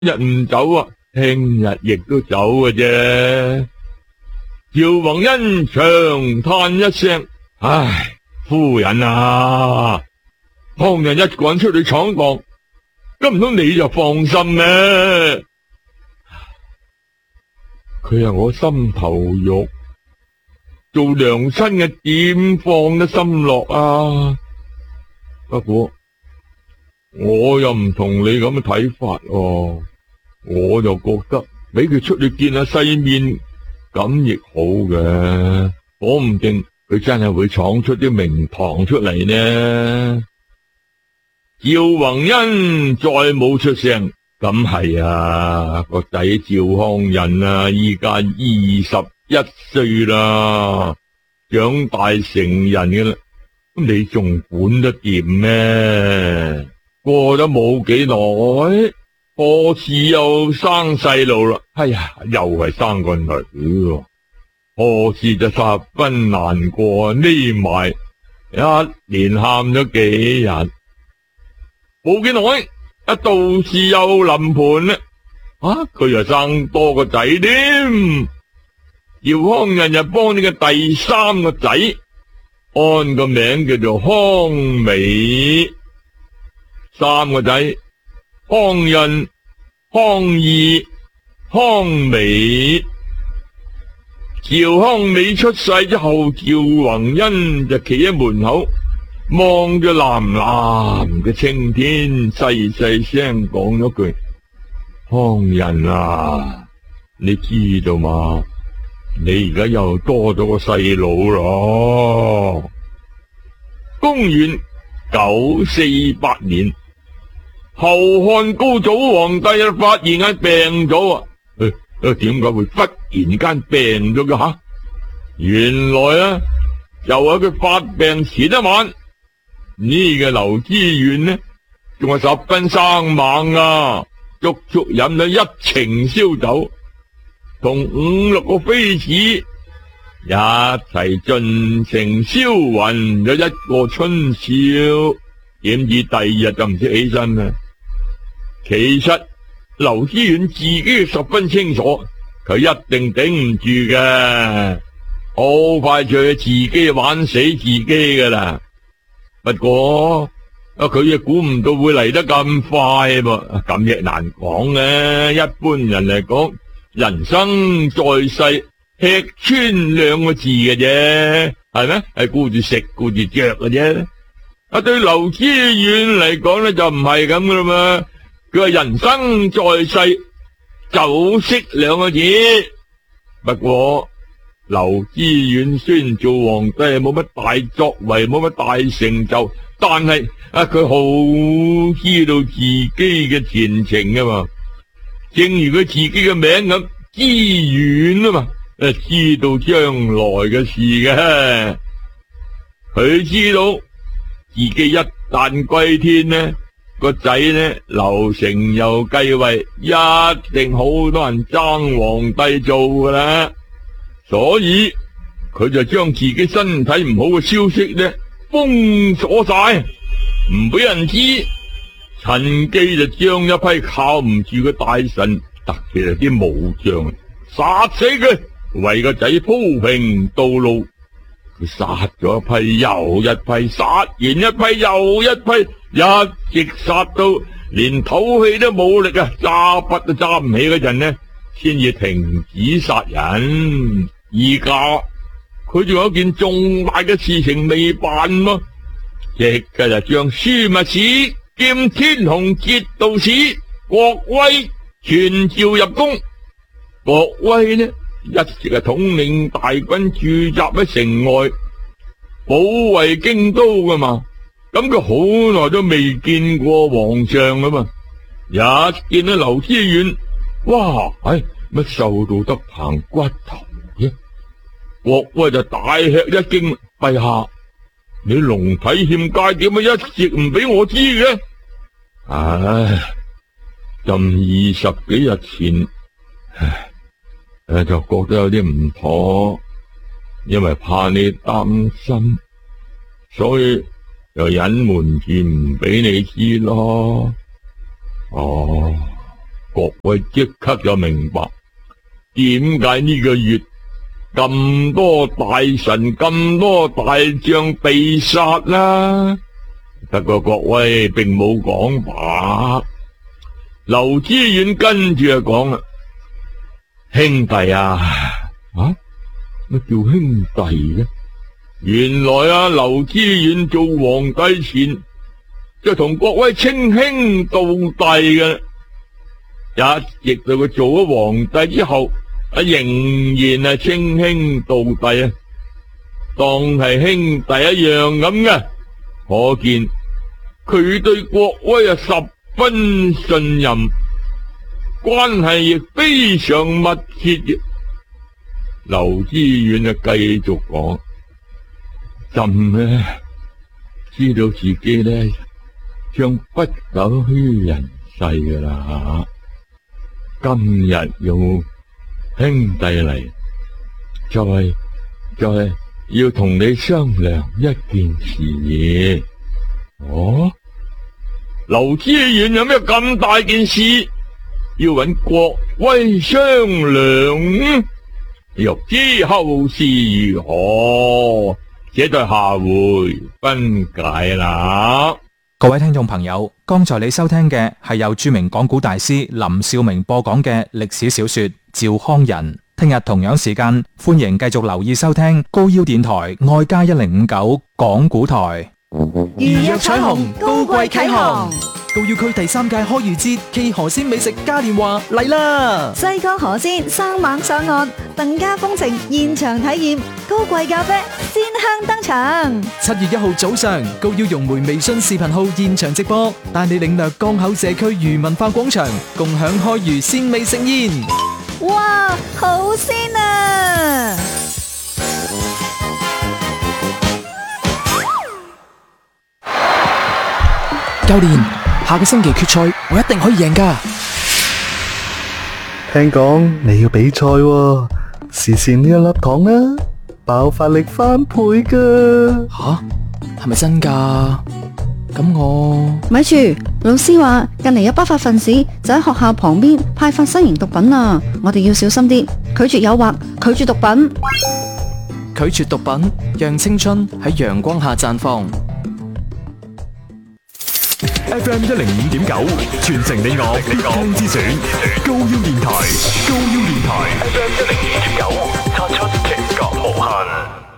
日唔走啊，聽日亦都走嘅啫。趙宏恩長嘆一聲：唉，夫人啊，旁人一個人出去闖蕩，咁唔通你就放心咩？佢係我心頭肉，做娘親嘅點放得心落啊？不過我又唔同你咁嘅睇法喎，我就覺得俾佢出去見下世面咁亦好嘅，講唔定佢真係會闖出啲名堂出嚟呢。趙宏恩再冇出聲，咁係啊，個仔趙匡胤啊，依家21歲啦，長大成人嘅啦，你仲管得掂咩？過咗冇幾耐，何氏又生細路啦。哎呀，又係生個女喎。何氏就十分難過，匿埋一連喊咗幾日。冇幾耐，阿杜氏又臨盆啦。佢又生多個仔添。趙匡胤就幫呢個第三個仔安個名叫做匡美。三個仔匡胤、匡義、匡美。趙匡美出世之後，趙宏恩就企喺門口望住藍藍嘅青天，細細聲講咗句：匡胤啊，你知道嘛？你而家又多咗個細佬咯。公元948年，後漢高祖皇帝就發現佢病咗啊！點解會忽然間病咗嘅吓？原來啊，就喺佢發病前一晚，呢個劉知遠呢，仲係十分生猛啊，足足飲咗1程燒酒，同5、6個妃子一齊盡情燒暈咗一個春宵，點知第二日就唔識起身啦。其實劉知遠自己十分清楚，佢一定頂唔住嘅，好快就自己玩死自己噶啦。不過佢亦估唔到會嚟得咁快噃，咁亦難講嘅。一般人嚟講，人生在世，吃穿2個字嘅啫，係咩？係顧住食顧住着嘅啫。對劉知遠嚟講咧，就唔係咁噶啦嘛。佢話人生在世，酒色2個字。不過劉知遠雖然做皇帝冇乜大作為，冇乜大成就，但係佢好知道自己嘅前程啊嘛。正如佢自己嘅名咁，知遠啊嘛，知道將來嘅事嘅。佢知道自己一旦歸天呢，個仔呢劉成又繼位，一定好多人爭皇帝做噶啦，所以佢就將自己身體唔好嘅消息呢封鎖晒，唔俾人知，趁機就將一批靠唔住嘅大臣，特別係啲武將殺死佢，為個仔鋪平道路。佢殺咗一批又一批，殺完一批又一批，一直殺到連唞氣都冇力啊，揸筆都揸唔起嗰陣呢，先至停止殺人。而家佢仲有一件重大嘅事情未辦咯，即刻就將樞密使兼天虹節度使郭威傳召入宮。郭威呢一直係統領大軍駐紮喺城外，保衛京都噶嘛。咁佢好耐都未見過皇上噶嘛，一見到劉知遠，哇，乜瘦到得棚骨頭嘅？郭威就大吃一驚，陛下，你龍體欠佳，點解一直唔俾我知嘅？咁20幾日前，就覺得有啲唔妥，因為怕你擔心，所以就隱瞞住唔俾你知咯。 各位即刻就明白點解呢個月咁多大臣、咁多大將被殺啦。不過各位並冇講白，劉知遠跟住就講啦：兄弟啊，乜叫兄弟呢？原來劉知遠做皇帝前就同各位稱兄道弟嘅，一直到佢做咗皇帝之後，仍然係稱兄道弟啊，當係兄弟一樣咁嘅。可見佢對郭威十分信任，關係亦非常密切嘅。劉知遠繼續講：朕呢，知道自己呢將不久於人世噶啦，今日用兄弟嚟，就係要同你商量一件事。哦，劉知遠有咩咁大件事要揾郭威商量？欲知後事如何，且待下回分解啦。 各位聽眾朋友，剛才你收聽嘅係由著名講古大師林少明播講嘅歷史小說《趙匡胤》。聽日同樣時間，歡迎繼續留意收聽高腰電台愛家1059講古台。 如若彩虹，高貴啟航。 高要區第3屆開漁節暨河鮮美食嘉年華嚟啦！ 西江河鮮生猛上岸，鄧家風情現場體驗，高貴咖啡鮮香登場。 7月1號早上，高要融媒微信視頻號現場直播，帶你領略江口社區漁文化廣場，共享開漁鮮味盛宴。 哇，好鮮啊！ 教練，下個星期決賽我一定可以贏㗎。 聽講你要比賽喎，試試呢一粒糖啊，爆發力翻倍㗎。 吓，係咪真㗎？咁我咪住，老師話近嚟有不法分子就喺學校旁邊派發新型毒品啊，我哋要小心啲，拒絕誘惑，拒絕毒品， 拒絕毒品，讓青春喺陽光下綻放。 FM 105.9，傳承你我必聽之選，高腰電台，高腰電台 FM 105.9，擦出情覺無限。